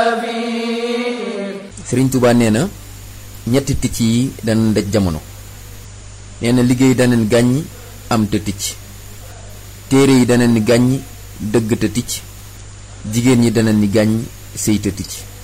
Sëriñ Tuubaa nee na ñetti ticc yi dana daj jamono. nee na liggéey dana ni gàññ am te ticc, téere yi dana ni gàññ dëgg te ticc, jigéen ñi dana ni gàññ sëy te ticc.